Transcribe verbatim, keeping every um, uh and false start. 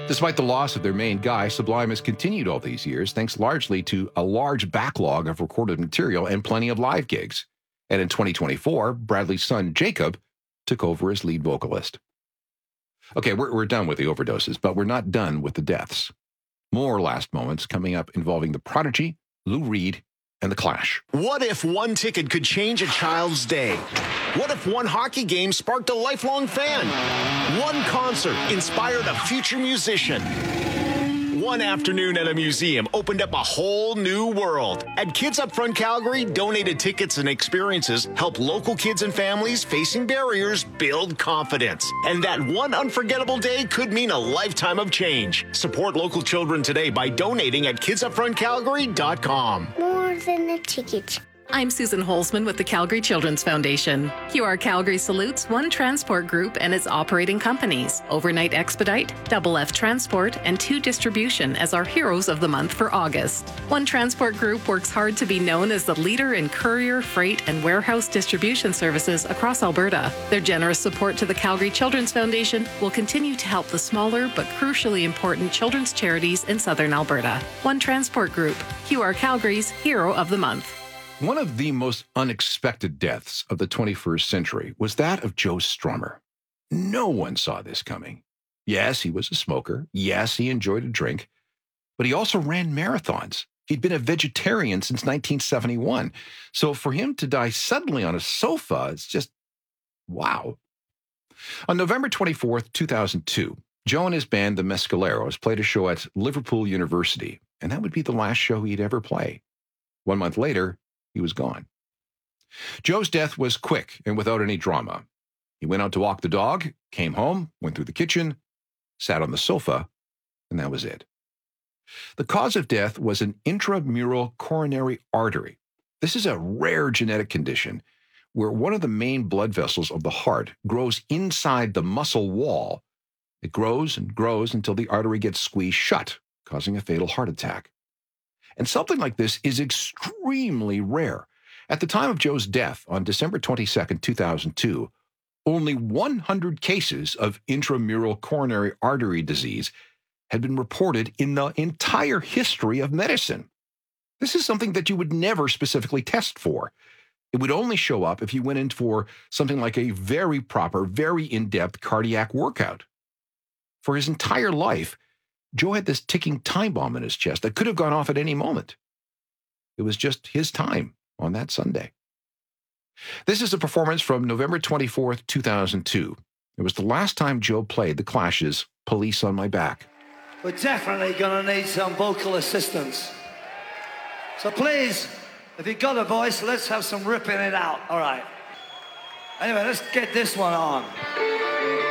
Despite the loss of their main guy, Sublime has continued all these years, thanks largely to a large backlog of recorded material and plenty of live gigs. And in twenty twenty-four, Bradley's son, Jacob, took over as lead vocalist. Okay, we're, we're done with the overdoses, but we're not done with the deaths. More last moments coming up involving The Prodigy, Lou Reed, and The Clash. What if one ticket could change a child's day? What if one hockey game sparked a lifelong fan? One concert inspired a future musician? One afternoon at a museum opened up a whole new world. At Kids Up Front Calgary, donated tickets and experiences help local kids and families facing barriers build confidence. And that one unforgettable day could mean a lifetime of change. Support local children today by donating at kids up front calgary dot com. More than a ticket. I'm Susan Holzman with the Calgary Children's Foundation. Q R Calgary salutes One Transport Group and its operating companies, Overnight Expedite, Double F Transport, and Two Distribution as our heroes of the month for August. One Transport Group works hard to be known as the leader in courier, freight, and warehouse distribution services across Alberta. Their generous support to the Calgary Children's Foundation will continue to help the smaller but crucially important children's charities in southern Alberta. One Transport Group, Q R Calgary's Hero of the Month. One of the most unexpected deaths of the twenty-first century was that of Joe Strummer. No one saw this coming. Yes, he was a smoker. Yes, he enjoyed a drink. But he also ran marathons. He'd been a vegetarian since nineteen seventy-one. So for him to die suddenly on a sofa, it's just, wow. On November twenty-fourth, two thousand two, Joe and his band, the Mescaleros, played a show at Liverpool University, and that would be the last show he'd ever play. One month later, he was gone. Joe's death was quick and without any drama. He went out to walk the dog, came home, went through the kitchen, sat on the sofa, and that was it. The cause of death was an intramural coronary artery. This is a rare genetic condition where one of the main blood vessels of the heart grows inside the muscle wall. It grows and grows until the artery gets squeezed shut, causing a fatal heart attack. And something like this is extremely rare. At the time of Joe's death on December twenty-second, two thousand two, only one hundred cases of intramural coronary artery disease had been reported in the entire history of medicine. This is something that you would never specifically test for. It would only show up if you went in for something like a very proper, very in-depth cardiac workout. For his entire life, Joe had this ticking time bomb in his chest that could have gone off at any moment. It was just his time on that Sunday. This is a performance from November twenty-fourth, two thousand two. It was the last time Joe played The Clash's Police on My Back. We're definitely going to need some vocal assistance. So please, if you've got a voice, let's have some ripping it out. All right. Anyway, let's get this one on.